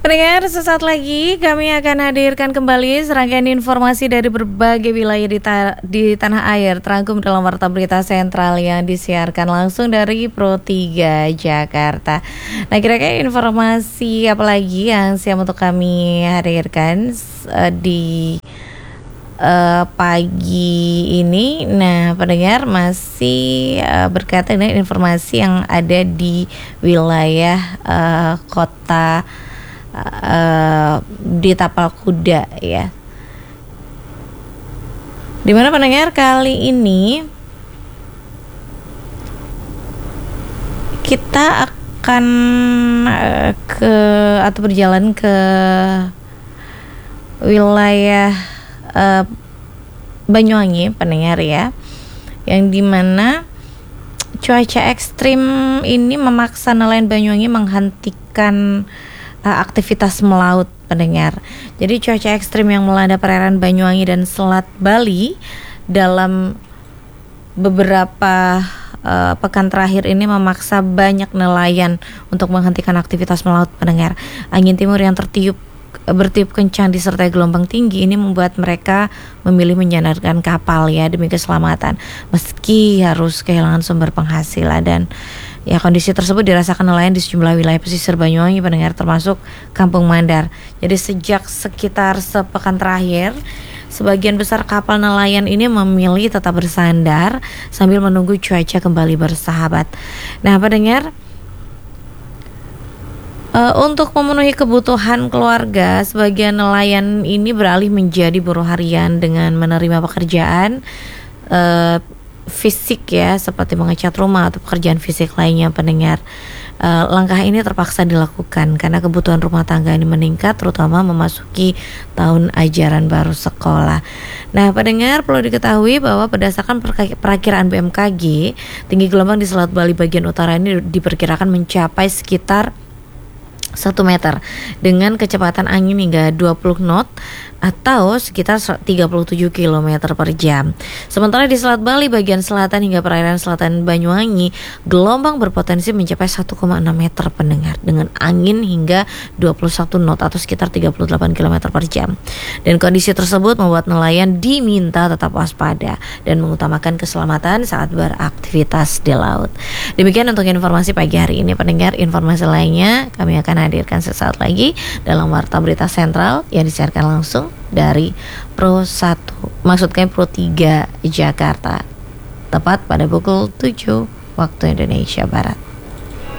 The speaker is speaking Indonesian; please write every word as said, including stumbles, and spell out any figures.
Pendengar, sesaat lagi kami akan hadirkan kembali serangkaian informasi dari berbagai wilayah di, ta- di tanah air terangkum dalam Warta Berita Sentral yang disiarkan langsung dari Pro tiga Jakarta. Nah, kira-kira informasi apa lagi yang siap untuk kami hadirkan uh, di uh, pagi ini? Nah, pendengar, masih uh, berkaitan dengan informasi yang ada di wilayah uh, kota Uh, di Tapal Kuda ya. Dimana pendengar kali ini kita akan uh, ke atau berjalan ke wilayah uh, Banyuwangi pendengar ya, yang dimana cuaca ekstrim ini memaksa nelayan Banyuwangi menghentikan aktivitas melaut pendengar. Jadi cuaca ekstrim yang melanda perairan Banyuwangi dan Selat Bali dalam beberapa uh, pekan terakhir ini memaksa banyak nelayan untuk menghentikan aktivitas melaut pendengar. Angin timur yang tertiup bertiup kencang disertai gelombang tinggi ini membuat mereka memilih menyandarkan kapal ya demi keselamatan meski harus kehilangan sumber penghasilan. Dan ya, kondisi tersebut dirasakan nelayan di sejumlah wilayah pesisir Banyuwangi pendengar, termasuk Kampung Mandar. Jadi sejak sekitar sepekan terakhir, sebagian besar kapal nelayan ini memilih tetap bersandar sambil menunggu cuaca kembali bersahabat. Nah, pendengar, Uh, untuk memenuhi kebutuhan keluarga, sebagian nelayan ini beralih menjadi buruh harian dengan menerima pekerjaan uh, fisik ya, seperti mengecat rumah atau pekerjaan fisik lainnya pendengar. Uh, langkah ini terpaksa dilakukan karena kebutuhan rumah tangga ini meningkat, terutama memasuki tahun ajaran baru sekolah. Nah, pendengar, perlu diketahui bahwa berdasarkan perakiraan B M K G, tinggi gelombang di Selat Bali bagian utara ini diperkirakan mencapai sekitar satu meter dengan kecepatan angin hingga dua puluh knot atau sekitar tiga puluh tujuh kilometer per jam. Sementara di Selat Bali bagian selatan hingga perairan selatan Banyuwangi, gelombang berpotensi mencapai satu koma enam meter pendengar dengan angin hingga dua puluh satu knot atau sekitar tiga puluh delapan kilometer per jam. Dan kondisi tersebut membuat nelayan diminta tetap waspada dan mengutamakan keselamatan saat beraktivitas di laut. Demikian untuk informasi pagi hari ini pendengar. Informasi lainnya kami akan hadirkan sesaat lagi dalam Warta Berita Sentral yang disiarkan langsung dari Pro satu, maksudnya Pro tiga Jakarta, tepat pada pukul tujuh waktu Indonesia Barat.